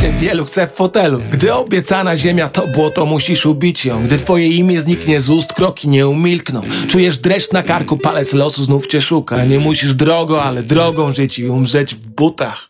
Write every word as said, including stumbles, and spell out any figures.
się wielu chce w fotelu. Gdy obiecana ziemia to błoto, musisz ubić ją. Gdy twoje imię zniknie z ust, kroki nie umilkną. Czujesz dreszcz na karku, palec losu znów cię szuka. Nie musisz drogo, ale drogą żyć i umrzeć w butach.